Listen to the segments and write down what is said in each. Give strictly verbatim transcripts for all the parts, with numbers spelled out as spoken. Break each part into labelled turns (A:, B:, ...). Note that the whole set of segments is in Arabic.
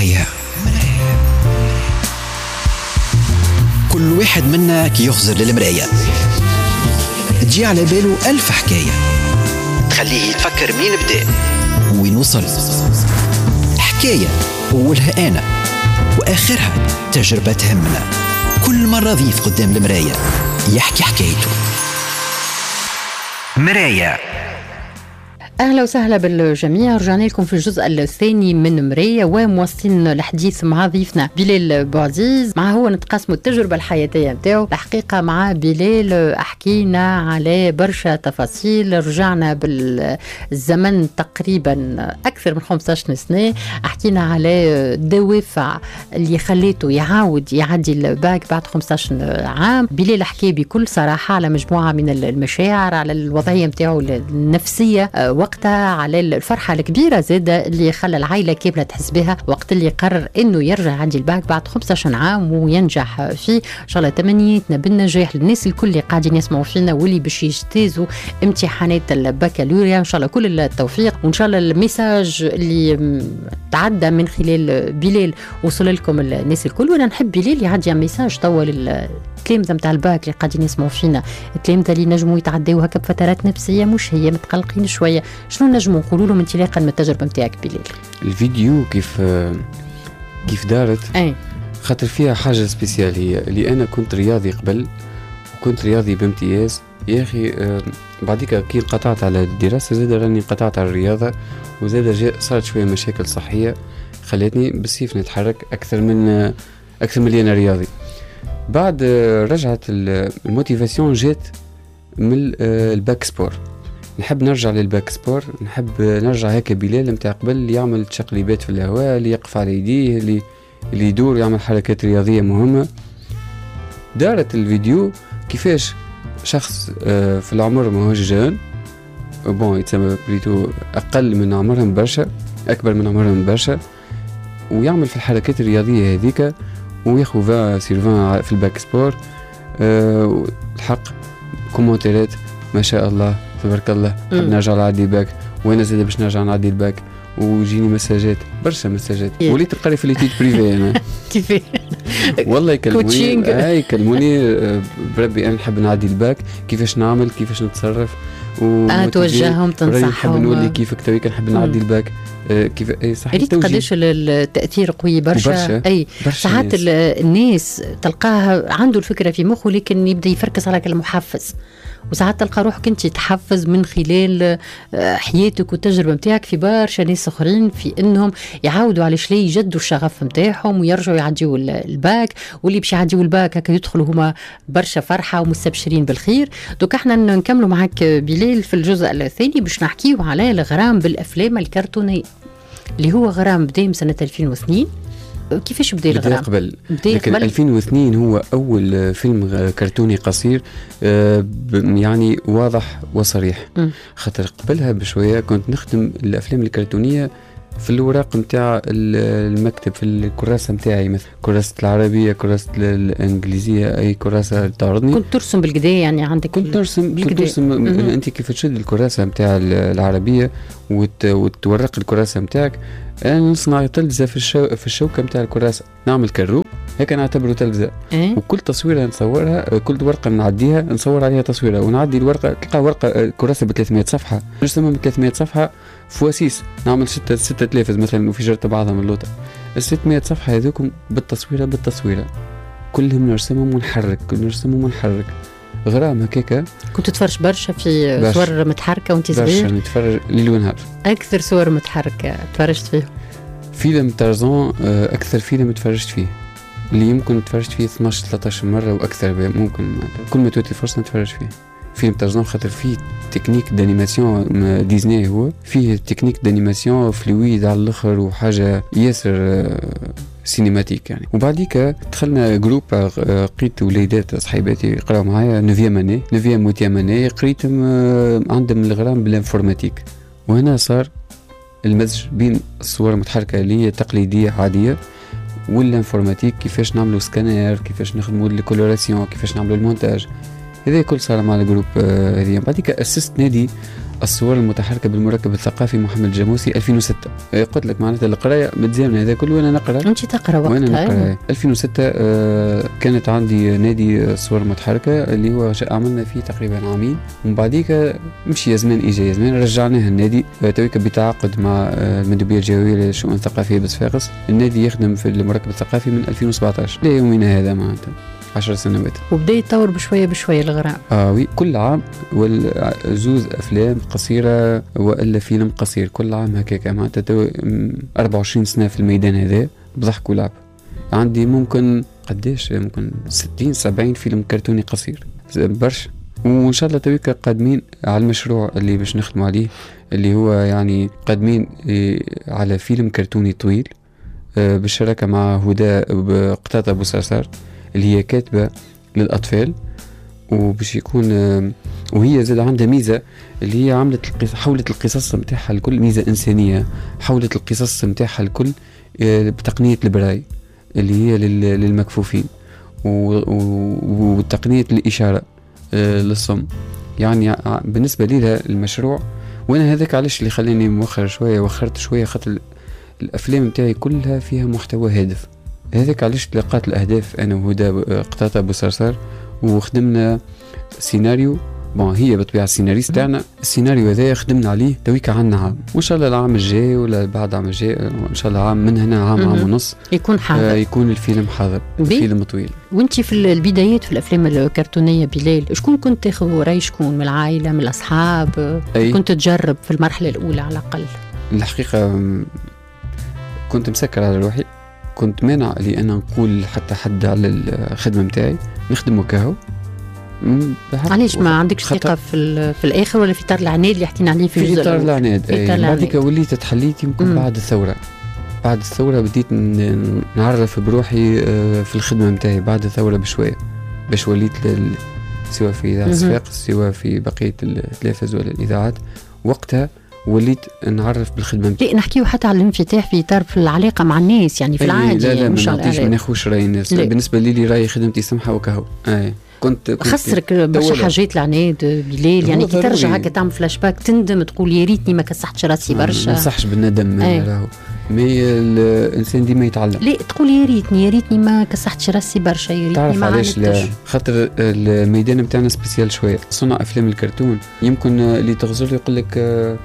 A: مراية. كل واحد منا كي يخزر للمراية تجي على باله ألف حكاية تخليه يتفكر مين بدأ وين وصل. حكاية أولها أنا وآخرها تجربة تهمنا. كل مرة ضيف قدام المراية يحكي حكايته. مراية.
B: أهلا وسهلا بالجميع. رجعنا لكم في الجزء الثاني من مراية ومواصلين الحديث مع ضيفنا بلال بوعزيز. مع هو نتقاسموا التجربة الحياتية متاعو. الحقيقة مع بلال أحكينا على برشا تفاصيل. رجعنا بالزمن تقريبا أكثر من خمسة عشر سنة. حكينا على الدوافع اللي خليته يعاود يعدي الباك بعد خمسة عشر عام. بلال حكي بكل صراحة على مجموعة من المشاعر، على الوضعية متاعو النفسية وقتها، على الفرحة الكبيرة زادة اللي خلى العائلة كاملة تحس بها وقت اللي قرر انه يرجع عندي الباك بعد خمسة عشر عام وينجح فيه. ان شاء الله تمنيتنا بالنجاح للناس الكل اللي قاعدين يسمعوا فينا واللي باش يجتازوا امتحانات البكالوريا. ان شاء الله كل التوفيق، وان شاء الله الميساج اللي تعدى من خلال بلال وصل لكم الناس الكل. وانا نحب بلال يعدي ميساج طول التلامذة متاع الباك اللي قاعدين يسمعوا فينا، التلامذة اللي نجموا يتعدوا هكا بفترات نفسية مش هي متقلقين شوية. شنو نجموا نقولوا لهم انطلاقا من التجربة متاعك بلال؟
C: الفيديو كيف كيف دارت
B: أي.
C: خاطر فيها حاجة سبيسيال، هي اللي أنا كنت رياضي قبل وكنت رياضي بامتياز يا أخي. بعديك كي انقطعت على الدراسة زاد راني انقطعت على الرياضة، وزاد جاء صارت شوية مشاكل صحية خلتني بالسيف نتحرك أكثر من أكثر من اللي أنا رياضي. بعد رجعت الموتيفاسيون جات من الباك سبور. نحب نرجع للباك سبور، نحب نرجع هكا بلال متاع قبل اللي يعمل تشقليبات في الهواء، اللي يقف على يديه، اللي اللي يدور يعمل حركات رياضية مهمة. دارت الفيديو كيفاش شخص في العمر ما هوش جان بون يتسمى بريتو أقل من عمرهم برشا، أكبر من عمرهم برشا، ويعمل في الحركات الرياضية هذيك وياخذ فا سيرفان في الباك سبور. أه الحق كومنتات ما شاء الله تبارك الله. نحب نرجع نعدي الباك، وانا زاد باش نرجع نعدي الباك، ويجيني مساجات برشا مساجات. وليت نقري في ليتيد بريفي انا
B: كيف
C: والله يكلموني هاي يكلموني بربي انا نحب نعدي الباك، كيفاش نعمل كيفاش نتصرف
B: اه توجههم تنصحهم.
C: نحب نولي كيفك تويك نحب نعدي الباك. آه كيف اي صحيح
B: قداش التاثير قوي برشا, برشا. اي ساعات الناس تلقاها عنده الفكره في مخه لكن يبدا يفركس على المحفز، وساعات تلقى روحك انت تحفز من خلال حياتك والتجربه نتاعك في برشا ناس اخرين في انهم يعاودوا على شلي يجدوا الشغف نتاعهم ويرجعوا يعديوا الباك، واللي باش يعديوا الباك هكا يدخلوا هما برشا فرحه ومستبشرين بالخير. دوك احنا نكملوا معك بلال في الجزء الثاني باش نحكيو على الغرام بالافلام الكرتونيه اللي هو غرام بدا من سنه ألفين واثنين. كيفاش بدا الغرام؟
C: بدا قبل، لكن ألفين واثنين هو أول فيلم كرتوني قصير يعني واضح وصريح. م. خاطر قبلها بشوية كنت نخدم الأفلام الكرتونية في الوراق متاع المكتب في الكراسة متاعي، مثل كراسة العربية، كراسة الإنجليزية، أي كراسة تعرضني.
B: كنت ترسم بالقداية يعني عندك؟
C: كنت ترسم كنت ترسم أنت كيف تشد الكراسة متاع العربية وت... وتورق الكراسة متاعك. أنا نصنع تلفزة في الشو... في الشوكة متاع الكراسة، نعمل كرو هيك نعتبره تلفزة.
B: إيه؟
C: وكل تصويرة نصورها، كل ورقة نعديها نصور عليها تصويرة، ونعدي الورقة تلقى ورقة كراسة ب ثلاثمية صفحة نرسمها ب ثلاثمية صفحة فواسيس، نعمل ستة ستة تلافز مثلا وفجرت بعضها من اللوطة. الستمية صفحة هذوكم بالتصويرة بالتصويرة كلهم نرسمهم ونحرك، نرسمهم ونحرك. غرام هكاكا.
B: كنت تتفرج برشا في برشا. صور متحركة وانت صغير؟
C: برشا نتفرج ليل ونهار.
B: أكثر صور متحركة تفرجت فيه؟
C: فيلم تارزان أكثر فيلم تفرجت فيه، اللي يمكن تفرجت فيه اثناشر ثلاثة مرة وأكثر، ممكن كل ما توتي فرصة نتفرج فيه. فيلم تارزان خاطر فيه تكنيك دانيماسيون ديزني، هو فيه تكنيك دانيماسيون فلويد على الآخر وحاجة ياسر سينماتيك يعني. وبعديك دخلنا جروب، قريت وليدات صحيباتي يقراو معايا نوفيام اني نوفيام وتيام اني، قريتهم عندهم الغرام بالانفورماتيك. وهنا صار المزج بين الصور المتحركة اللي هي تقليدية عادية والانفورماتيك، كيفاش نعملوا سكانير، كيفاش نخدموا الكولوراسيون، كيفاش نعملوا المونتاج. هذا كل صار مع الجروب هذه. بعديك اسست نادي الصور المتحركة بالمركب الثقافي محمد الجاموسي ألفين وستة. قلت لك معناتها القراية متزامنة هذا كله وأنا نقرأ.
B: أنت تقرأ وقتها؟
C: وأنا نقرأ. ألفين وستة آه كانت عندي نادي الصور المتحركة اللي هو عملنا فيه تقريبا عامين، ومن بعديك مشي زمان إجا زمان رجعناه النادي تويك بتعاقد مع المندوبية الجوية للشؤون الثقافية بصفاقس. النادي يخدم في المركب الثقافي من ألفين وسبعطاش ليومنا هذا معناتها عشر سنوات،
B: وبدأ يتطور بشوية بشوية الغرام.
C: آه وي كل عام والزوز أفلام قصيرة وإلا فيلم قصير كل عام هكاك معناتها أربعة وعشرين سنة في الميدان هذا بضحك ولعب. عندي ممكن قديش ممكن ستين سبعين فيلم كرتوني قصير برشا، وإن شاء الله تويك قادمين على المشروع اللي باش نخدموا عليه اللي هو يعني قادمين على فيلم كرتوني طويل بالشراكة مع هدى بقطاطة أبو صرصار اللي هي كاتبة للأطفال، وباش يكون وهي زاد عندها ميزة اللي هي عملت حولت القصص متاعها الكل ميزة إنسانية، حولت القصص متاعها الكل بتقنية البراي اللي هي للمكفوفين وتقنية الإشارة للصم. يعني بالنسبة لي المشروع وانا هذاك علاش اللي خلاني موخر شوية وخرت شوية خاطر الأفلام متاعي كلها فيها محتوى هادف. هذاك علاش تلاقات الأهداف أنا وهدى قطاطة أبو صرصار وخدمنا سيناريو. بون هي بطبيعة السيناريست تاعنا السيناريو هذا خدمنا عليه تويك عنا عام، وإن شاء الله العام الجاي ولا بعد عام الجاي إن شاء الله عام من هنا عام عام ونص
B: يكون حاضر
C: آه يكون الفيلم حاضر الفيلم طويل.
B: وانتي في البدايات في الأفلام الكرتونية بلال شكون كنت تاخذ رأي شكون من العائلة من الأصحاب؟ كنت تجرب في المرحلة الأولى على الأقل؟
C: الحقيقة كنت مسكر على روحي، كنت مانع لي أنا نقول حتى حد على الخدمة متاعي نخدم وكاهو.
B: علاش ما عندكش ثقة في في الآخر ولا في إطار العناد اللي حكينا عليه في الجزء
C: الأول؟ في إطار العناد بعديك وليت تحليت يمكن مم. بعد الثورة. بعد الثورة بديت نعرف بروحي في الخدمة متاعي بعد الثورة بشوية باش وليت سواء في إذاعة صفاقس سواء في بقية التلفاز ولا الإذاعات. وقتها وليت نعرف بالخدمة متاعي.
B: لا نحكيو حتى على الانفتاح في إطار في العلاقة مع الناس يعني في العادي.
C: لا لا ما نعطيش ما ناخوش رأي الناس. بالنسبة لي لي رأي خدمتي سمحة وكهو. أي كنت, كنت
B: خسرك برشا حاجات العناد بلال يعني كي ترجع هكا تعمل فلاش باك تندم تقول يا ريتني ما كسحتش راسي برشا.
C: ما نصحش بالندم راهو مي الانسان ديما يتعلم.
B: لا تقول يا ريتني يا ريتني ما كسحتش راسي برشا يا ريتني ما عرفتش. لا
C: خاطر الميدان نتاعنا سبيسيال شويه. صنع افلام الكرتون يمكن اللي تغزر يقول لك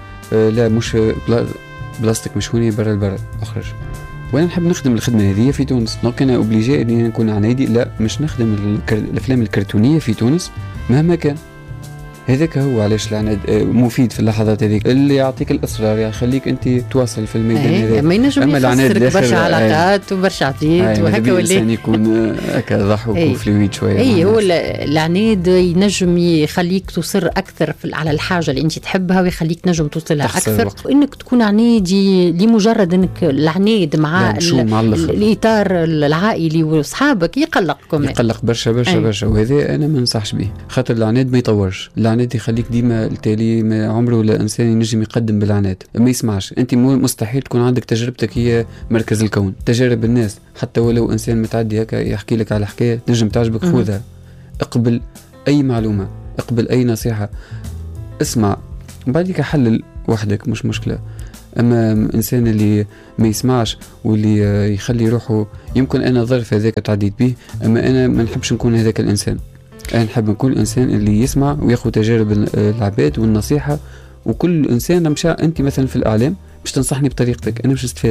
C: لا مش بلاستيك مش هوني برا البر اخرج. وانا نحب نخدم الخدمه هذه في تونس دونك انا اوبليجي اني نكون عنادي لا مش نخدم الكر... الافلام الكرتونيه في تونس مهما كان. هذاك هو علاش العناد مفيد في اللحظات هذيك اللي يعطيك الاسرار يخليك انت تواصل في الميدان هذا.
B: ما ينجم يخسرك برشا علاقات وبرشا عبيد وهكا ولا
C: الانسان يكون هكا ضحك وفلويد شويه.
B: اي هو العناد ينجم يخليك تصر اكثر على الحاجه اللي انت تحبها ويخليك تنجم توصلها اكثر. وانك تكون عنادي لمجرد انك العناد مع الاطار العائلي واصحابك يقلقكم
C: يقلق برشا برشا برشا. وهذا انا ما ننصحش به خاطر العناد ما يطورش. العناد يخليك ديما التالي ما عمره الانسان ينجم يقدم بالعناد ما يسمعش. انت مستحيل تكون عندك تجربتك هي مركز الكون. تجارب الناس حتى ولو انسان متعدي هكا يحكي لك على حكايه تنجم تعجبك خذها. اقبل اي معلومه اقبل اي نصيحه اسمع بعديك حلل وحدك مش مشكله. اما انسان اللي ما يسمعش واللي يخلي روحه يمكن انا ظرف هذاك تعديت به اما انا ما نحبش نكون هذاك الانسان. أنا نحب نكون إنسان اللي يسمع ويأخذ تجارب العباد والنصيحة. وكل إنسان مشى أنت مثلا في الإعلام مش تنصحني بطريقتك أنا مش استفاد.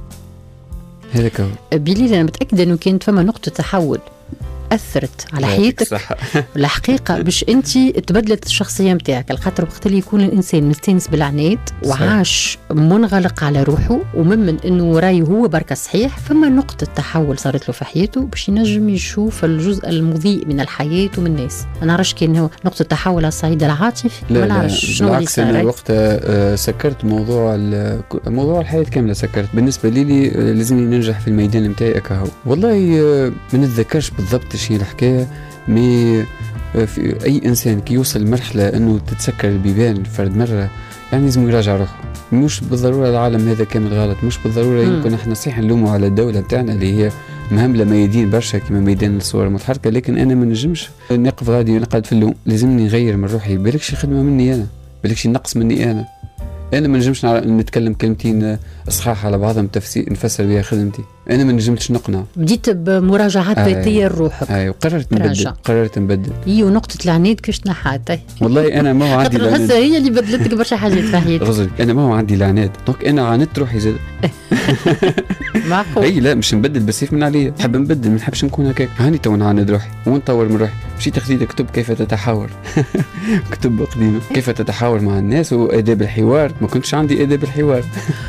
C: هذا هو
B: بليل. أنا متأكدة أنه كانت فما نقطة تحول أثرت على حياتك الحقيقة باش أنت تبدلت الشخصية متاعك الخاطر وقت اللي يكون الإنسان مستانس بالعناد وعاش منغلق على روحه وممن أنه رايه هو بركة صحيح فما نقطة تحول صارت له في حياته باش ينجم يشوف الجزء المضيء من الحياة ومن الناس. ما نعرفش كان هو نقطة تحول على الصعيد العاطفي.
C: لا لا بالعكس أنا وقتها سكرت موضوع موضوع الحياة كاملة سكرت. بالنسبة لي لازمني ننجح في الميدان متاعي أكهو. والله ما نتذكرش بالضبط شيء الحكاية مي في أي إنسان كي يوصل مرحلة أنه تتسكر البيبان فرد مرة يعني لازم يراجع روحه. مش بالضرورة العالم هذا كامل غلط مش بالضرورة م. يمكن احنا صحيح نلومه على الدولة بتاعنا اللي هي مهملة ميادين برشا كما ميدان الصور المتحركة لكن أنا ما نجمش نقف غادي نقعد في اللوم. لازمني نغير من روحي بالكش خدمة مني أنا بالكش نقص مني انا انا ما نجمش نتكلم كلمتين صحاح على بعضهم تفسير نفسر بها خدمتي، انا ما نجمتش نقنع.
B: بديت بمراجعات ذاتيه لروحك.
C: اي وقررت نبدل قررت نبدل
B: اي ونقطه العناد كيفاش نحات.
C: والله انا ما هو عندي
B: العناد هي اللي بدلتك برشا حاجات في حياتك.
C: غزلك انا ما هو عندي العناد دونك انا عاندت روحي زاد.
B: معقول.
C: اي لا مش نبدل بالسيف من عليا، نحب نبدل ما نحبش نكون هكاك. هاني تو نعاند روحي ونطور من روحي. مشيت خذيت كتب كيف تتحاور كتب قديمه كيف تتحاور مع الناس واداب الحوار. ما كنتش عندي اداب الحوار.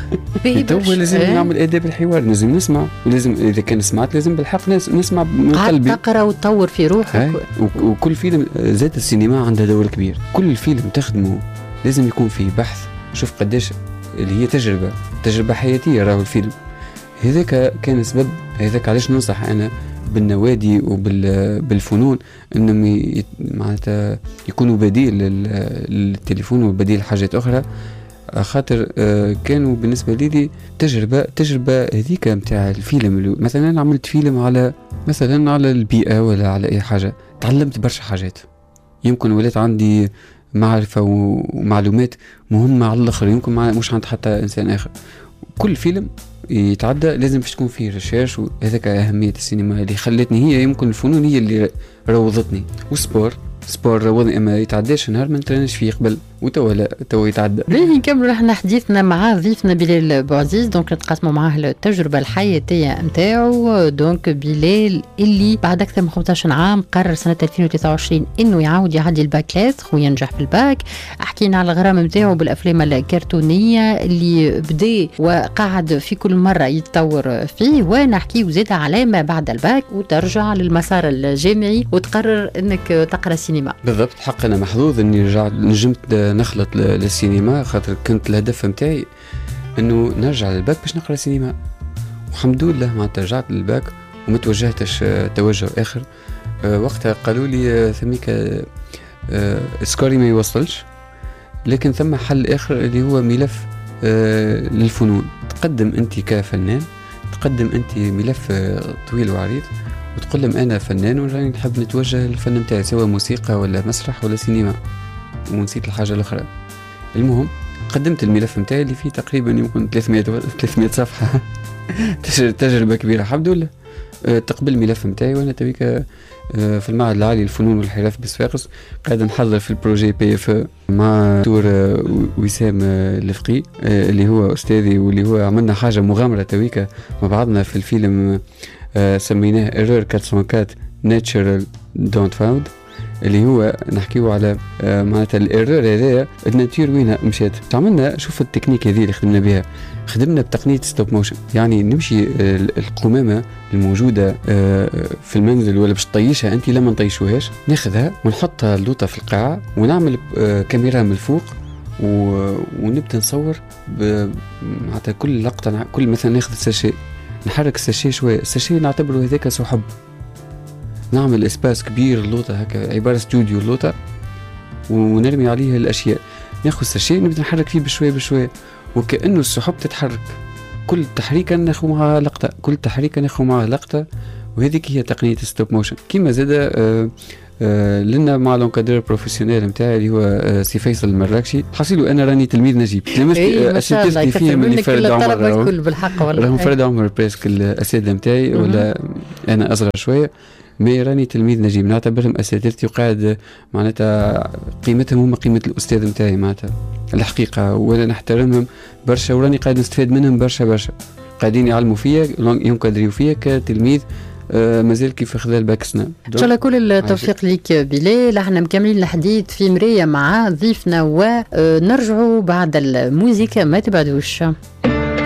C: تو لازم ايه؟ نعمل اداب الحوار، لازم نسمع ولازم اذا كان سمعت لازم بالحق نسمع من قلبي.
B: تقرا وتطور في روحك.
C: وكل فيلم زاد السينما عندها دور كبير. كل فيلم تخدمه لازم يكون فيه بحث. شوف قداش اللي هي تجربه تجربه حياتيه راهو الفيلم هذاك كان سبب. هذاك علاش ننصح انا بالنوادي وبالفنون انهم معناتها يكونوا بديل للتليفون وبديل لحاجات اخرى، خاطر كانوا بالنسبه لي تجربه تجربه هذيك نتاع الفيلم. مثلا عملت فيلم على مثلا على البيئه ولا على اي حاجه، تعلمت برشا حاجات. يمكن ولات عندي معرفه ومعلومات مهمه على الاخر يمكن مش عند حتى انسان اخر. كل فيلم يتعدى لازم فيش تكون فيه ريشيرش، وهذاك أهمية السينما اللي خلتني. هي يمكن الفنون هي اللي روضتني. والسبور سبور روضني، اما يتعداش نهار ما نترنش فيه قبل وتوا لا توا يتعدى.
B: باهي نكملوا احنا حديثنا مع ضيفنا بلال بوعزيز. دونك نتقاسموا معاه التجربه الحياتيه نتاعو. دونك بلال اللي بعد اكثر من خمسة عشر عام قرر سنه ألفين وثلاثة وعشرين انه يعاود يعدي الباكلات وينجح في الباك. حكينا على الغرام نتاعو بالافلام الكرتونيه اللي بدا وقعد في كل مره يتطور فيه، ونحكي وزاد على ما بعد الباك وترجع للمسار الجامعي وتقرر انك تقرا سينما.
C: بالضبط. حق انا محظوظ اني رجعت نجمت نخلط للسينما، خاطر كنت الهدف متاعي انه نرجع للباك باش نقرا سينما، والحمد لله ما رجعت للباك وما توجهتش توجه اخر. أه وقتها قالوا لي ثميك أه سكوري ما يوصلش، لكن ثم حل اخر اللي هو ملف أه للفنون. تقدم انت كفنان، تقدم انت ملف طويل وعريض وتقول لهم انا فنان وراني نحب نتوجه للفن نتاعي سواء موسيقى ولا مسرح ولا سينما، ونسيت الحاجه الاخرى. المهم قدمت الملف نتاعي اللي فيه تقريبا يمكن ثلاثمية صفحه. تجربه كبيره الحمد لله. أه تقبل الملف نتاعي وانا تويك أه في المعهد العالي للفنون والحرف بصفاقس قاعد نحضر في البروجي بي اف مع دكتور أه وسام أه الفقي أه اللي هو استاذي، واللي هو عملنا حاجه مغامره تويك مع بعضنا في الفيلم أه سميناه ايرور أربعمية ناتشرال دونت فاوند، اللي هو نحكيو على آه معناتها الايرور هذايا الناتور وينها مشات. عملنا شوف التكنيك هذه اللي خدمنا بها، خدمنا بتقنيه ستوب موشن. يعني نمشي آه القمامه الموجوده آه في المنزل ولا باش تطيشها انت لما نطيشوهاش، ناخذها ونحطها اللوطه في القاعه ونعمل آه كاميرا من الفوق ونبدا نصور معناتها كل لقطه. كل مثلا ناخذ الساشي نحرك الساشي شويه، الساشي نعتبره هذاك سحب، نعمل اسباس كبير اللوطه هكا عباره استوديو اللوطه ونرمي عليه الاشياء. ناخذ الساشي نبدا نحرك فيه بشويه بشويه وكانه السحب تتحرك. كل تحريكه ناخذ معها لقطه، كل تحريكه ناخذ معها لقطه، وهذيك هي تقنيه ستوب موشن. كيما زاد آه آه لنا مع لونكادير بروفيسيونيل نتاعي اللي هو آه سي فيصل المراكشي. حصيله انا راني تلميذ نجيب تلمست
B: إيه اساتذتي
C: فيه من فرد عمر
B: الكل بالحق والله
C: راهم فرد عمر بريسك الاساتذه نتاعي ولا انا اصغر شويه، ما راني تلميذ نجيب نعتبرهم اساتذتي وقاعد معناتها قيمتهم هم قيمه الاستاذ نتاعي معناتها الحقيقه، وانا نحترمهم برشا وراني قاعد نستفاد منهم برشا برشا. قاعدين يعلموا فيا ينقدروا فيا كتلميذ آه مازال كيف خلال باكسنا.
B: ان شاء الله كل التوفيق ليك بلال. احنا مكملين الحديث في مرايه مع ضيفنا ونرجعوا بعد الموسيقى، ما تبعدوش.